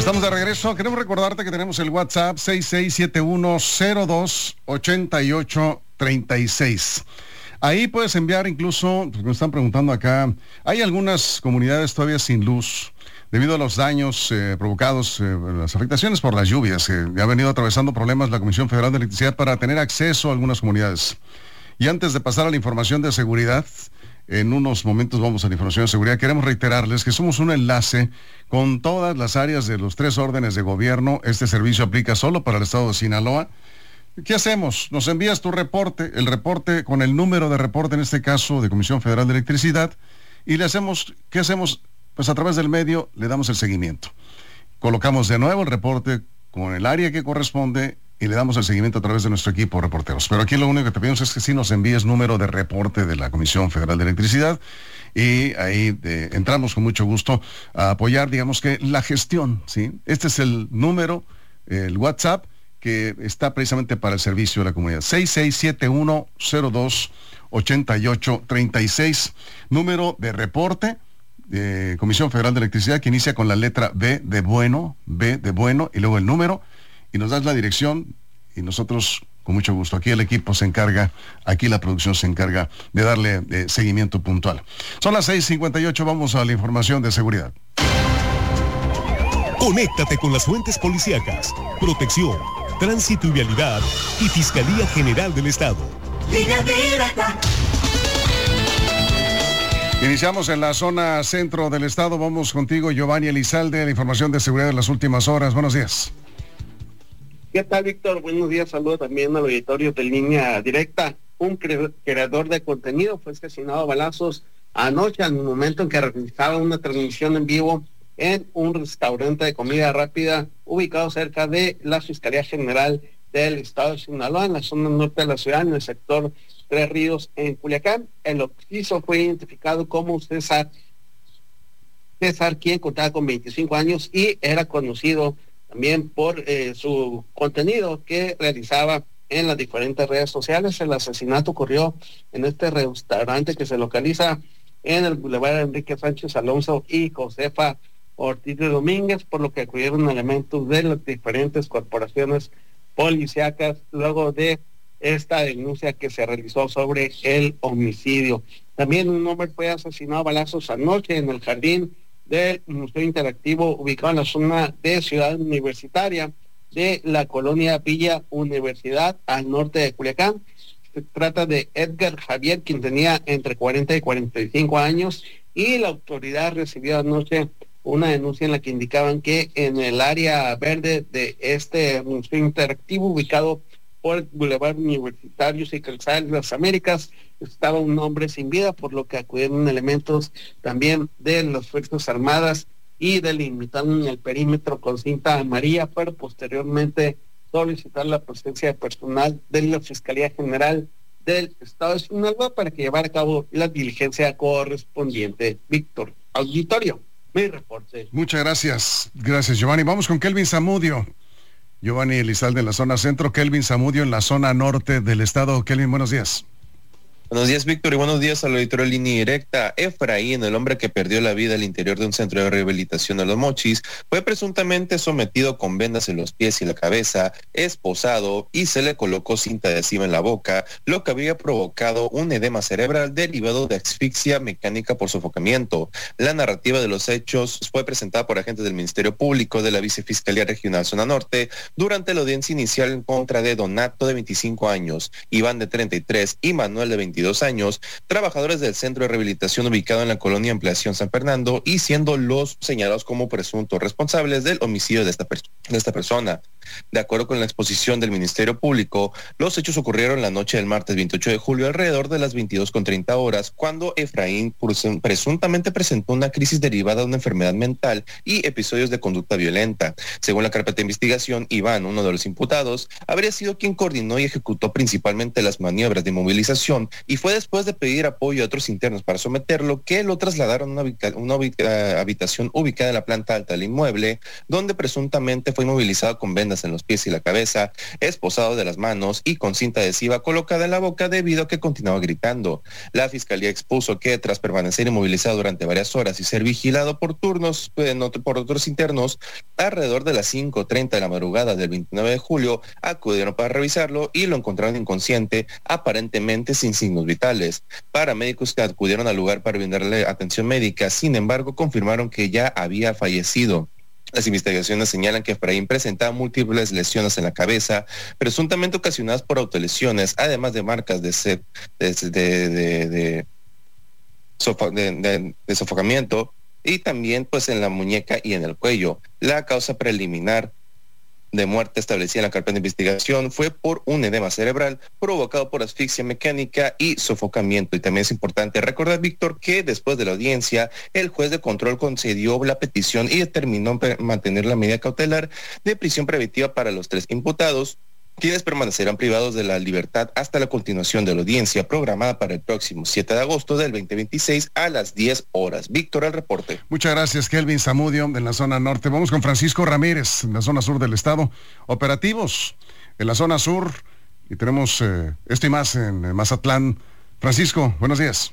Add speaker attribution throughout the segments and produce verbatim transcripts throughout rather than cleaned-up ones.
Speaker 1: Estamos de regreso. Queremos recordarte que tenemos el WhatsApp seis seis siete uno cero dos ocho ocho tres seis. Ahí puedes enviar incluso, me están preguntando acá, hay algunas comunidades todavía sin luz debido a los daños eh, provocados, eh, las afectaciones por las lluvias. Eh, ha venido atravesando problemas la Comisión Federal de Electricidad para tener acceso a algunas comunidades. Y antes de pasar a la información de seguridad, en unos momentos vamos a la información de seguridad, queremos reiterarles que somos un enlace con todas las áreas de los tres órdenes de gobierno. Este servicio aplica solo para el estado de Sinaloa. ¿Qué hacemos? Nos envías tu reporte, el reporte con el número de reporte, en este caso de Comisión Federal de Electricidad, y le hacemos, ¿qué hacemos? Pues a través del medio le damos el seguimiento. Colocamos de nuevo el reporte con el área que corresponde y le damos el seguimiento a través de nuestro equipo de reporteros. Pero aquí lo único que te pedimos es que sí nos envíes número de reporte de la Comisión Federal de Electricidad, y ahí eh, entramos con mucho gusto a apoyar, digamos que la gestión, ¿sí? Este es el número, el WhatsApp, que está precisamente para el servicio de la comunidad. seis seis siete uno cero dos ocho ocho tres seis, número de reporte de Comisión Federal de Electricidad, que inicia con la letra B de bueno, B de bueno, y luego el número, y nos das la dirección, y nosotros con mucho gusto, aquí el equipo se encarga, aquí la producción se encarga de darle eh, seguimiento puntual. Son las seis cincuenta y ocho, vamos a la información de seguridad.
Speaker 2: Conéctate con las fuentes policíacas, protección, tránsito y vialidad y Fiscalía General del Estado.
Speaker 3: Línea directa.
Speaker 1: Iniciamos en la zona centro del estado. Vamos contigo, Giovanni Elizalde, la información de seguridad de las últimas horas. Buenos días.
Speaker 4: ¿Qué tal, Víctor? Buenos días. Saludo también al auditorio de Línea Directa. Un cre- creador de contenido fue asesinado a balazos anoche al momento en que realizaba una transmisión en vivo en un restaurante de comida rápida ubicado cerca de la Fiscalía General del Estado de Sinaloa, en la zona norte de la ciudad, en el sector Tres Ríos, en Culiacán. El occiso fue identificado como César, César, quien contaba con veinticinco años y era conocido también por eh, su contenido que realizaba en las diferentes redes sociales. El asesinato ocurrió en este restaurante que se localiza en el Boulevard Enrique Sánchez Alonso y Josefa Ortiz de Domínguez, por lo que acudieron elementos de las diferentes corporaciones policíacas luego de esta denuncia que se realizó sobre el homicidio. También un hombre fue asesinado a balazos anoche en el jardín del Museo Interactivo ubicado en la zona de Ciudad Universitaria de la colonia Villa Universidad al norte de Culiacán. Se trata de Edgar Javier, quien tenía entre cuarenta y cuarenta y cinco años, y la autoridad recibió anoche una denuncia en la que indicaban que en el área verde de este museo interactivo ubicado por el Boulevard Universitarios y Calzada de las Américas estaba un hombre sin vida, por lo que acudieron elementos también de las Fuerzas Armadas y delimitaron el perímetro con cinta amarilla para posteriormente solicitar la presencia de personal de la Fiscalía General del Estado de Sinaloa para que llevara a cabo la diligencia correspondiente. Víctor, auditorio, mi reporte.
Speaker 1: Muchas gracias. Gracias, Giovanni. Vamos con Kelvin Zamudio. Giovanni Elizalde en la zona centro, Kelvin Zamudio en la zona norte del estado. Kelvin, buenos días.
Speaker 5: Buenos días, Víctor, y buenos días al auditorio de Línea Directa. Efraín, el hombre que perdió la vida al interior de un centro de rehabilitación de Los Mochis, fue presuntamente sometido con vendas en los pies y la cabeza, esposado y se le colocó cinta adhesiva en la boca, lo que habría provocado un edema cerebral derivado de asfixia mecánica por sofocamiento. La narrativa de los hechos fue presentada por agentes del Ministerio Público de la Vicefiscalía Regional Zona Norte durante la audiencia inicial en contra de Donato, de veinticinco años, Iván, de treinta y tres y Manuel, de veintidós años, trabajadores del centro de rehabilitación ubicado en la colonia Ampliación San Fernando, y siendo los señalados como presuntos responsables del homicidio de esta, per- de esta persona. De acuerdo con la exposición del Ministerio Público, los hechos ocurrieron la noche del martes veintiocho de julio alrededor de las veintidós con treinta horas, cuando Efraín presuntamente presentó una crisis derivada de una enfermedad mental y episodios de conducta violenta. Según la carpeta de investigación, Iván, uno de los imputados, habría sido quien coordinó y ejecutó principalmente las maniobras de movilización, y fue después de pedir apoyo a otros internos para someterlo que lo trasladaron a una, ubica- una ubica- habitación ubicada en la planta alta del inmueble, donde presuntamente fue inmovilizado con vendas en los pies y la cabeza, esposado de las manos y con cinta adhesiva colocada en la boca debido a que continuaba gritando. La fiscalía expuso que tras permanecer inmovilizado durante varias horas y ser vigilado por turnos por otros internos, alrededor de las cinco treinta de la madrugada del veintinueve de julio acudieron para revisarlo y lo encontraron inconsciente, aparentemente sin signos vitales. Paramédicos que acudieron al lugar para brindarle atención médica, sin embargo, confirmaron que ya había fallecido. Las investigaciones señalan que Efraín presentaba múltiples lesiones en la cabeza, presuntamente ocasionadas por autolesiones, además de marcas de, se, de, de, de, de, sofa, de, de, de sofocamiento, y también pues en la muñeca y en el cuello. La causa preliminar de muerte establecida en la carpeta de investigación fue por un edema cerebral provocado por asfixia mecánica y sofocamiento. Y también es importante recordar, Víctor, que después de la audiencia, el juez de control concedió la petición y determinó mantener la medida cautelar de prisión preventiva para los tres imputados, quienes permanecerán privados de la libertad hasta la continuación de la audiencia programada para el próximo siete de agosto del veinte veintiséis a las diez horas. Víctor, el reporte.
Speaker 1: Muchas gracias, Kelvin Zamudio, en la zona norte. Vamos con Francisco Ramírez, en la zona sur del estado. Operativos en la zona sur, y tenemos eh, esto y más en, en Mazatlán. Francisco, buenos días.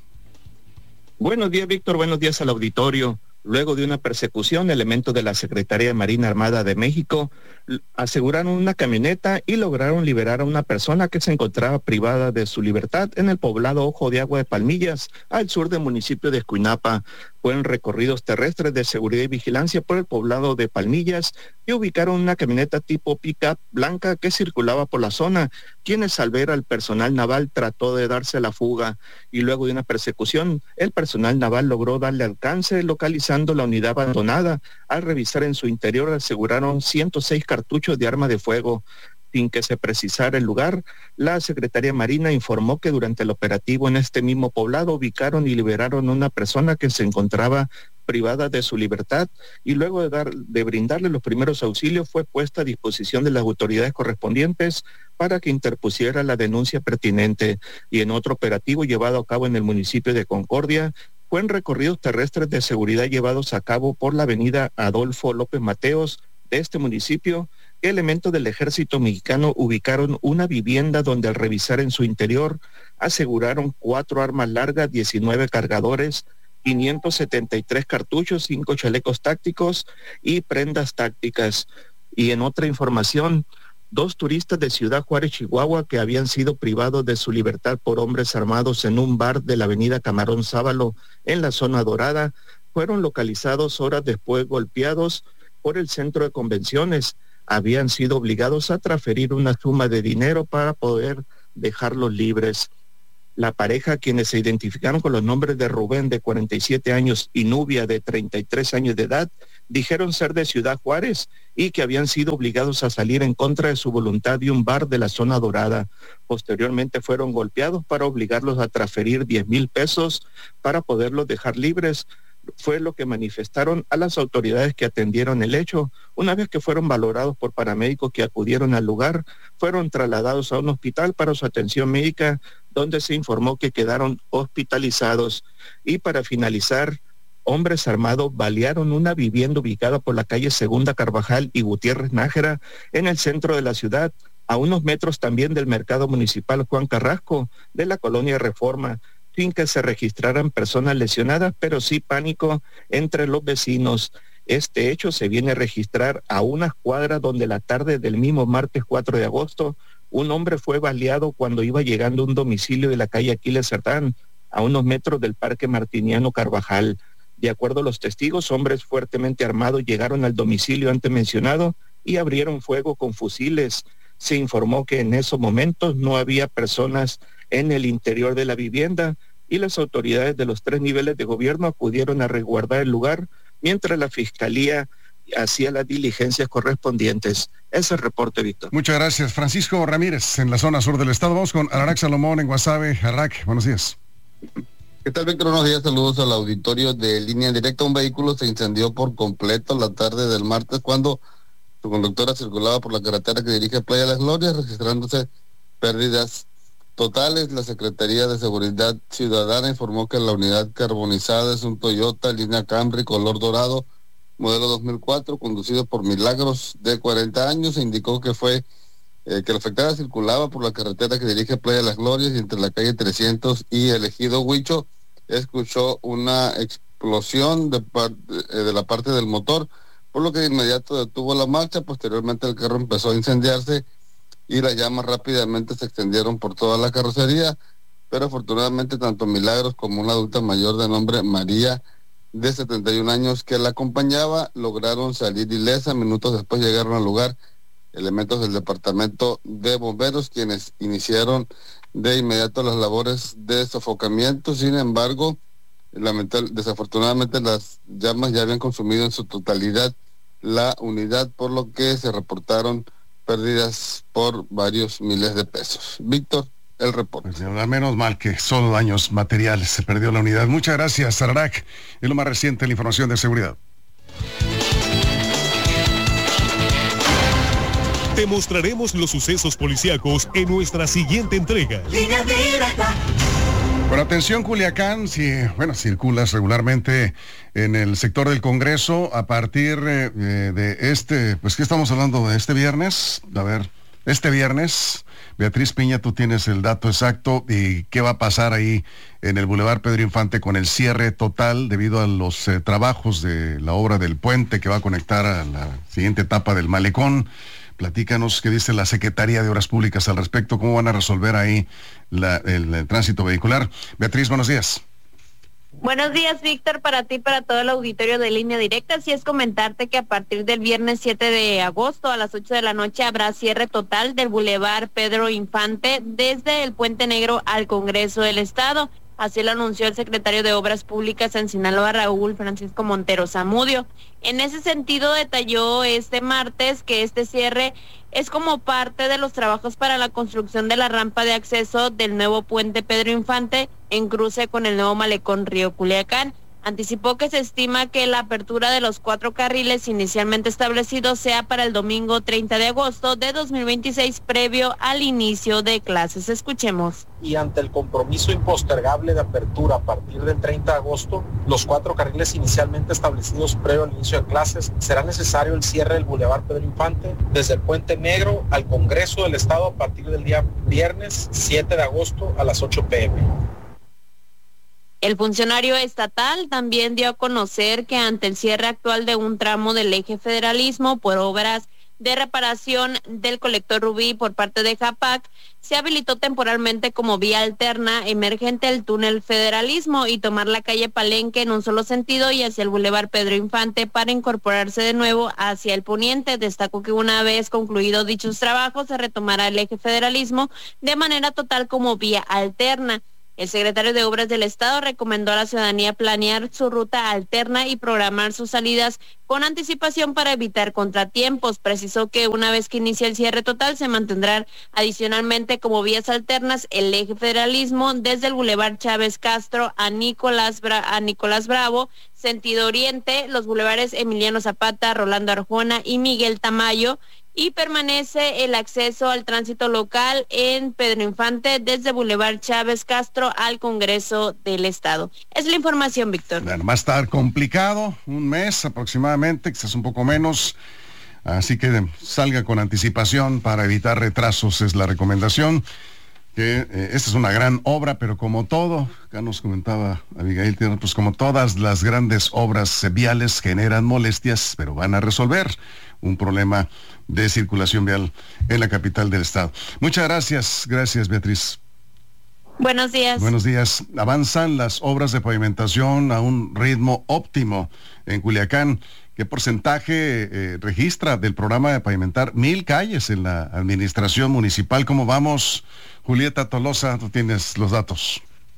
Speaker 6: Buenos días, Víctor. Buenos días al auditorio. Luego de una persecución, elementos de la Secretaría de Marina Armada de México aseguraron una camioneta y lograron liberar a una persona que se encontraba privada de su libertad en el poblado Ojo de Agua de Palmillas, al sur del municipio de Escuinapa. Fueron recorridos terrestres de seguridad y vigilancia por el poblado de Palmillas y ubicaron una camioneta tipo pick-up blanca que circulaba por la zona, quienes al ver al personal naval trató de darse la fuga, y luego de una persecución, el personal naval logró darle alcance localizando la unidad abandonada. Al revisar en su interior aseguraron ciento seis cartuchos de arma de fuego. Sin que se precisara el lugar, la Secretaría Marina informó que durante el operativo en este mismo poblado ubicaron y liberaron a una persona que se encontraba privada de su libertad, y luego de, dar, de brindarle los primeros auxilios fue puesta a disposición de las autoridades correspondientes para que interpusiera la denuncia pertinente. Y en otro operativo llevado a cabo en el municipio de Concordia, fueron recorridos terrestres de seguridad llevados a cabo por la avenida Adolfo López Mateos de este municipio. Elementos del ejército mexicano ubicaron una vivienda donde al revisar en su interior aseguraron cuatro armas largas, diecinueve cargadores, quinientos setenta y tres cartuchos, cinco chalecos tácticos y prendas tácticas. Y en otra información, dos turistas de Ciudad Juárez, Chihuahua, que habían sido privados de su libertad por hombres armados en un bar de la avenida Camarón Sábalo en la zona dorada, fueron localizados horas después golpeados por el centro de convenciones. Habían sido obligados a transferir una suma de dinero para poder dejarlos libres. La pareja, quienes se identificaron con los nombres de Rubén, de cuarenta y siete años, y Nubia, de treinta y tres años de edad, dijeron ser de Ciudad Juárez y que habían sido obligados a salir en contra de su voluntad de un bar de la zona dorada. Posteriormente fueron golpeados para obligarlos a transferir diez mil pesos para poderlos dejar libres. Fue lo que manifestaron a las autoridades que atendieron el hecho. Una vez que fueron valorados por paramédicos que acudieron al lugar, fueron trasladados a un hospital para su atención médica, donde se informó que quedaron hospitalizados. Y para finalizar, hombres armados balearon una vivienda ubicada por la calle Segunda Carvajal y Gutiérrez Nájera en el centro de la ciudad, a unos metros también del mercado municipal Juan Carrasco de la colonia Reforma, sin que se registraran personas lesionadas, pero sí pánico entre los vecinos. Este hecho se viene a registrar a unas cuadras donde la tarde del mismo martes cuatro de agosto, un hombre fue baleado cuando iba llegando a un domicilio de la calle Aquiles Cerdán, a unos metros del Parque Martiniano Carvajal. De acuerdo a los testigos, hombres fuertemente armados llegaron al domicilio antes mencionado y abrieron fuego con fusiles. Se informó que en esos momentos no había personas en el interior de la vivienda y las autoridades de los tres niveles de gobierno acudieron a resguardar el lugar mientras la Fiscalía hacía las diligencias correspondientes. Ese es el reporte, Víctor.
Speaker 1: Muchas gracias, Francisco Ramírez, en la zona sur del estado. Vamos con Ararak Salomón en Guasave. Ararak, buenos días.
Speaker 7: ¿Qué tal, Víctor? Buenos días, saludos al auditorio de Línea Directa. Un vehículo se incendió por completo la tarde del martes cuando su conductora circulaba por la carretera que dirige a Playa Las Glorias, registrándose pérdidas totales. La Secretaría de Seguridad Ciudadana informó que la unidad carbonizada es un Toyota línea Camry color dorado modelo dos mil cuatro, conducido por Milagros, de cuarenta años. Se indicó que fue eh, que la afectada circulaba por la carretera que dirige Playa de las Glorias y entre la calle trescientos y el Ejido Huicho. Escuchó una explosión de, par- de, de la parte del motor, por lo que de inmediato detuvo la marcha. Posteriormente el carro empezó a incendiarse y las llamas rápidamente se extendieron por toda la carrocería, pero afortunadamente tanto Milagros como una adulta mayor de nombre María, de setenta y un años, que la acompañaba, lograron salir ilesa. Minutos después llegaron al lugar elementos del departamento de bomberos, quienes iniciaron de inmediato las labores de sofocamiento. Sin embargo, lamentablemente, desafortunadamente las llamas ya habían consumido en su totalidad la unidad, por lo que se reportaron pérdidas por varios miles de pesos. Víctor, el reporte.
Speaker 1: Pues, al menos mal que solo daños materiales, se perdió la unidad. Muchas gracias, Sararac. Es lo más reciente, la información de seguridad.
Speaker 2: Te mostraremos los sucesos policíacos en nuestra siguiente entrega.
Speaker 3: Línea directa.
Speaker 1: Bueno, atención Culiacán, si, bueno, circulas regularmente en el sector del Congreso a partir eh, de este, pues ¿qué estamos hablando de este viernes? A ver, este viernes, Beatriz Piña, tú tienes el dato exacto y qué va a pasar ahí en el Boulevard Pedro Infante con el cierre total debido a los eh, trabajos de la obra del puente que va a conectar a la siguiente etapa del malecón. Platícanos qué dice la Secretaría de Obras Públicas al respecto, cómo van a resolver ahí la, el, el tránsito vehicular. Beatriz, buenos días.
Speaker 8: Buenos días, Víctor, para ti, para todo el auditorio de Línea Directa. Así es, comentarte que a partir del viernes siete de agosto a las ocho de la noche habrá cierre total del Boulevard Pedro Infante desde el Puente Negro al Congreso del Estado. Así lo anunció el secretario de Obras Públicas en Sinaloa, Raúl Francisco Montero Zamudio. En ese sentido, detalló este martes que este cierre es como parte de los trabajos para la construcción de la rampa de acceso del nuevo puente Pedro Infante en cruce con el nuevo malecón Río Culiacán. Anticipó que se estima que la apertura de los cuatro carriles inicialmente establecidos sea para el domingo treinta de agosto de dos mil veintiséis, previo al inicio de clases. Escuchemos.
Speaker 9: Y ante el compromiso impostergable de apertura a partir del treinta de agosto, los cuatro carriles inicialmente establecidos previo al inicio de clases, será necesario el cierre del Boulevard Pedro Infante desde el Puente Negro al Congreso del Estado a partir del día viernes siete de agosto a las ocho pm.
Speaker 8: El funcionario estatal también dio a conocer que ante el cierre actual de un tramo del eje federalismo por obras de reparación del colector Rubí por parte de JAPAC, se habilitó temporalmente como vía alterna emergente el túnel federalismo y tomar la calle Palenque en un solo sentido y hacia el Boulevard Pedro Infante para incorporarse de nuevo hacia el poniente. Destacó que una vez concluidos dichos trabajos se retomará el eje federalismo de manera total como vía alterna. El secretario de Obras del Estado recomendó a la ciudadanía planear su ruta alterna y programar sus salidas con anticipación para evitar contratiempos. Precisó que una vez que inicie el cierre total se mantendrán adicionalmente como vías alternas el eje federalismo desde el Boulevard Chávez Castro a Nicolás, Bra- a Nicolás Bravo, sentido oriente, los bulevares Emiliano Zapata, Rolando Arjona y Miguel Tamayo, y permanece el acceso al tránsito local en Pedro Infante desde Boulevard Chávez Castro al Congreso del Estado. Es la información, Víctor.
Speaker 1: Bueno, va a estar complicado, un mes aproximadamente, quizás un poco menos, así que salga con anticipación para evitar retrasos, es la recomendación. Que eh, esta es una gran obra, pero como todo, acá nos comentaba Abigail, pues como todas las grandes obras viales generan molestias, pero van a resolver un problema de circulación vial en la capital del estado. Muchas gracias, gracias Beatriz.
Speaker 8: Buenos días.
Speaker 1: Buenos días. Avanzan las obras de pavimentación a un ritmo óptimo en Culiacán. ¿Qué porcentaje eh, registra del programa de pavimentar mil calles en la administración municipal? ¿Cómo vamos? Julieta Tolosa, tú tienes los datos.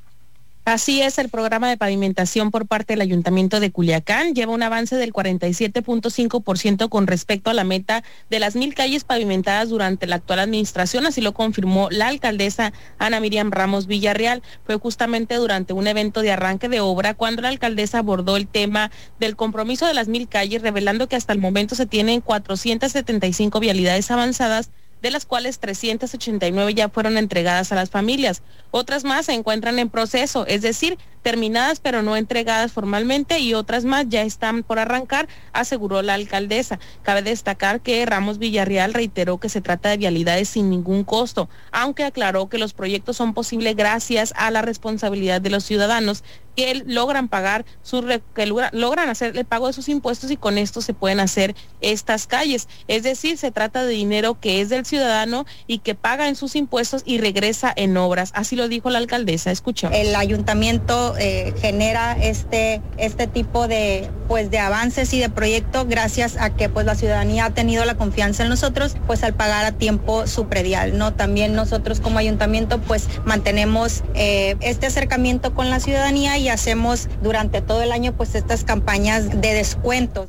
Speaker 10: Así es, el programa de pavimentación por parte del Ayuntamiento de Culiacán lleva un avance del cuarenta y siete punto cinco por ciento con respecto a la meta de las mil calles pavimentadas durante la actual administración, así lo confirmó la alcaldesa Ana Miriam Ramos Villarreal. Fue justamente durante un evento de arranque de obra cuando la alcaldesa abordó el tema del compromiso de las mil calles, revelando que hasta el momento se tienen cuatrocientas setenta y cinco vialidades avanzadas, de las cuales trescientas ochenta y nueve ya fueron entregadas a las familias. Otras más se encuentran en proceso, es decir, terminadas pero no entregadas formalmente y otras más ya están por arrancar, aseguró la alcaldesa. Cabe destacar que Ramos Villarreal reiteró que se trata de vialidades sin ningún costo, aunque aclaró que los proyectos son posibles gracias a la responsabilidad de los ciudadanos que logran pagar su que logran hacer el pago de sus impuestos y con esto se pueden hacer estas calles. Es decir, se trata de dinero que es del ciudadano y que paga en sus impuestos y regresa en obras. Así lo dijo la alcaldesa. Escuchamos.
Speaker 11: El ayuntamiento eh, genera este este tipo de pues de avances y de proyectos gracias a que pues la ciudadanía ha tenido la confianza en nosotros, pues al pagar a tiempo su predial, ¿no? También nosotros como ayuntamiento pues mantenemos eh, este acercamiento con la ciudadanía y y hacemos durante todo el año pues estas campañas de descuentos.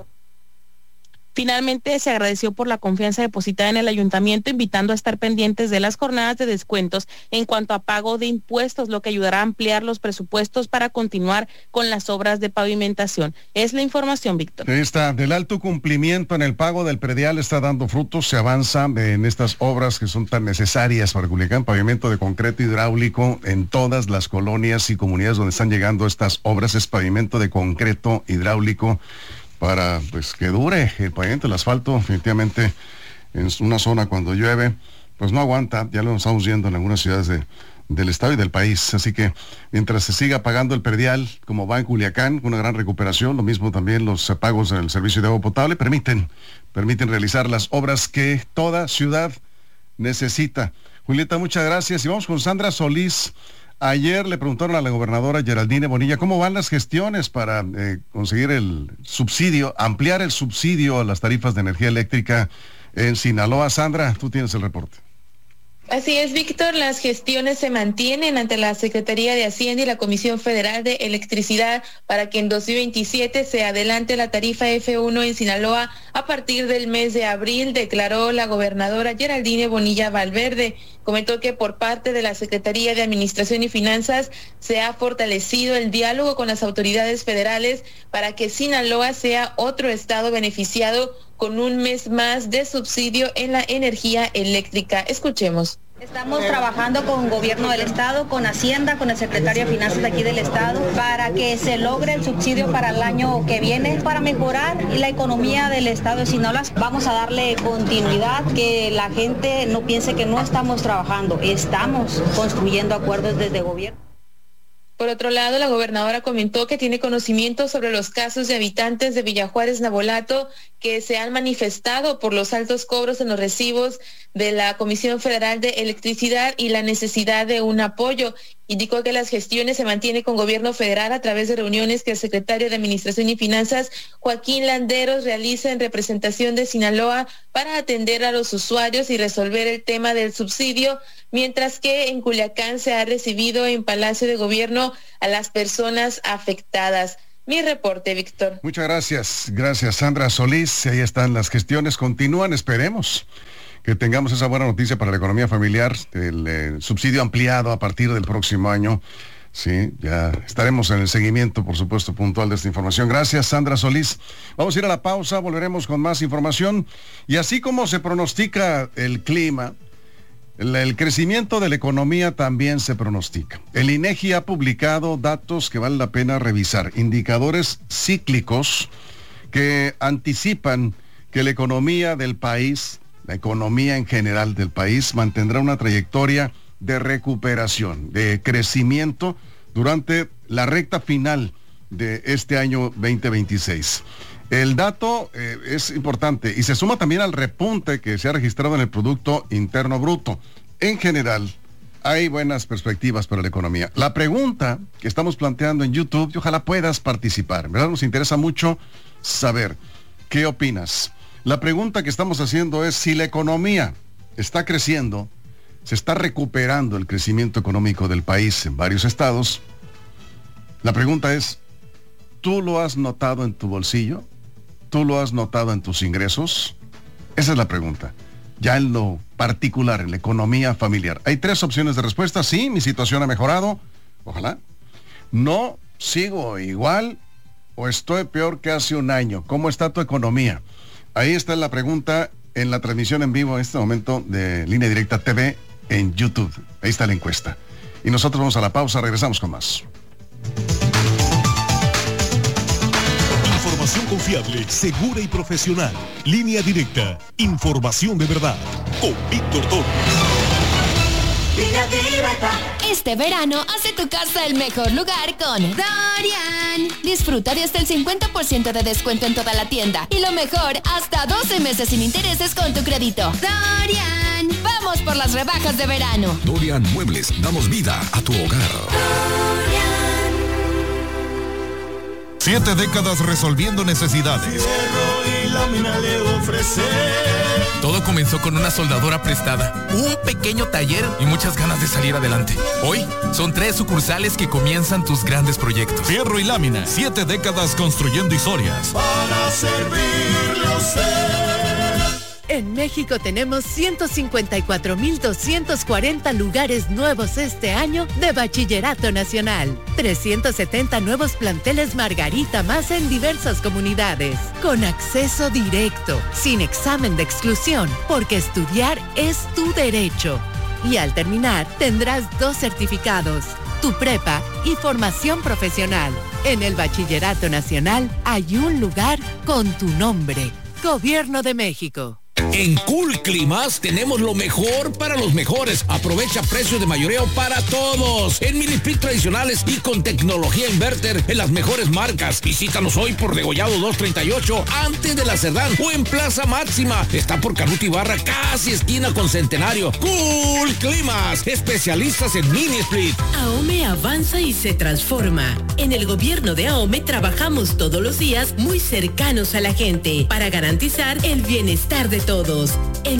Speaker 10: Finalmente se agradeció por la confianza depositada en el ayuntamiento, invitando a estar pendientes de las jornadas de descuentos en cuanto a pago de impuestos, lo que ayudará a ampliar los presupuestos para continuar con las obras de pavimentación. Es la información, Víctor.
Speaker 1: Ahí está, del alto cumplimiento en el pago del predial está dando frutos, se avanza en estas obras que son tan necesarias para Culiacán, pavimento de concreto hidráulico en todas las colonias y comunidades donde están llegando estas obras, es pavimento de concreto hidráulico para pues que dure el pavimento, el asfalto definitivamente en una zona cuando llueve, pues no aguanta, ya lo estamos viendo en algunas ciudades de, del estado y del país, así que mientras se siga pagando el predial, como va en Culiacán, una gran recuperación, lo mismo también los pagos del servicio de agua potable, permiten, permiten realizar las obras que toda ciudad necesita. Julieta, muchas gracias, y vamos con Sandra Solís. Ayer le preguntaron a la gobernadora Geraldine Bonilla cómo van las gestiones para eh, conseguir el subsidio, ampliar el subsidio a las tarifas de energía eléctrica en Sinaloa. Sandra, tú tienes el reporte.
Speaker 12: Así es, Víctor, las gestiones se mantienen ante la Secretaría de Hacienda y la Comisión Federal de Electricidad para que en dos mil veintisiete se adelante la tarifa F uno en Sinaloa a partir del mes de abril, declaró la gobernadora Geraldine Bonilla Valverde. Comentó que por parte de la Secretaría de Administración y Finanzas se ha fortalecido el diálogo con las autoridades federales para que Sinaloa sea otro estado beneficiado con un mes más de subsidio en la energía eléctrica. Escuchemos.
Speaker 11: Estamos trabajando con el gobierno del estado, con Hacienda, con el secretario de Finanzas de aquí del estado, para que se logre el subsidio para el año que viene, para mejorar la economía del estado de Sinaloa. Vamos a darle continuidad, que la gente no piense que no estamos trabajando, estamos construyendo acuerdos desde gobierno.
Speaker 12: Por otro lado, la gobernadora comentó que tiene conocimiento sobre los casos de habitantes de Villajuárez, Navolato, que se han manifestado por los altos cobros en los recibos de la Comisión Federal de Electricidad y la necesidad de un apoyo. Indicó que las gestiones se mantienen con gobierno federal a través de reuniones que el secretario de Administración y Finanzas, Joaquín Landeros, realiza en representación de Sinaloa para atender a los usuarios y resolver el tema del subsidio, mientras que en Culiacán se ha recibido en Palacio de Gobierno a las personas afectadas. Mi reporte, Víctor.
Speaker 1: Muchas gracias. Gracias, Sandra Solís. Ahí están las gestiones. Continúan, esperemos que tengamos esa buena noticia para la economía familiar, el eh, subsidio ampliado a partir del próximo año. Sí, ya estaremos en el seguimiento, por supuesto, puntual de esta información. Gracias, Sandra Solís. Vamos a ir a la pausa, volveremos con más información. Y así como se pronostica el clima, el, el crecimiento de la economía también se pronostica. El INEGI ha publicado datos que vale la pena revisar, indicadores cíclicos que anticipan que la economía del país, la economía en general del país, mantendrá una trayectoria de recuperación, de crecimiento durante la recta final de este año veinte veintiséis. El dato eh, es importante y se suma también al repunte que se ha registrado en el Producto Interno Bruto. En general, hay buenas perspectivas para la economía. La pregunta que estamos planteando en YouTube, y ojalá puedas participar, ¿verdad? Nos interesa mucho saber qué opinas. La pregunta que estamos haciendo es si la economía está creciendo, se está recuperando el crecimiento económico del país en varios estados. La pregunta es, ¿tú lo has notado en tu bolsillo? ¿Tú lo has notado en tus ingresos? Esa es la pregunta. Ya en lo particular, en la economía familiar. Hay tres opciones de respuesta. Sí, mi situación ha mejorado. Ojalá. No, sigo igual o estoy peor que hace un año. ¿Cómo está tu economía? Ahí está la pregunta en la transmisión en vivo en este momento de Línea Directa T V en YouTube. Ahí está la encuesta. Y nosotros vamos a la pausa, regresamos con más.
Speaker 2: Información confiable, segura y profesional. Línea Directa. Información de verdad. Con Víctor Torres.
Speaker 13: Este verano hace tu casa el mejor lugar con Dorian. Disfruta de hasta el cincuenta por ciento de descuento en toda la tienda. Y lo mejor, hasta doce meses sin intereses con tu crédito. Dorian. Vamos por las rebajas de verano.
Speaker 14: Dorian Muebles. Damos vida a tu hogar.
Speaker 15: Siete décadas resolviendo necesidades.
Speaker 16: Fierro y lámina le ofrece.
Speaker 17: Todo comenzó con una soldadora prestada, un pequeño taller y muchas ganas de salir adelante. Hoy son tres sucursales que comienzan tus grandes proyectos.
Speaker 15: Fierro y lámina, siete décadas construyendo historias.
Speaker 16: Para servirle a usted.
Speaker 18: En México tenemos ciento cincuenta y cuatro mil doscientos cuarenta lugares nuevos este año de Bachillerato Nacional. trescientos setenta nuevos planteles Margarita más en diversas comunidades. Con acceso directo, sin examen de exclusión, porque estudiar es tu derecho. Y al terminar, tendrás dos certificados, tu prepa y formación profesional. En el Bachillerato Nacional hay un lugar con tu nombre. Gobierno de México.
Speaker 19: En Cool Climas tenemos lo mejor para los mejores. Aprovecha precio de mayoreo para todos. En mini split tradicionales y con tecnología inverter en las mejores marcas. Visítanos hoy por Degollado doscientos treinta y ocho antes de la Cerdán o en Plaza Máxima. Está por Canuto Ibarra, casi esquina con Centenario. Cool Climas, especialistas en mini split.
Speaker 20: AOME avanza y se transforma. En el gobierno de AOME trabajamos todos los días muy cercanos a la gente para garantizar el bienestar de todos.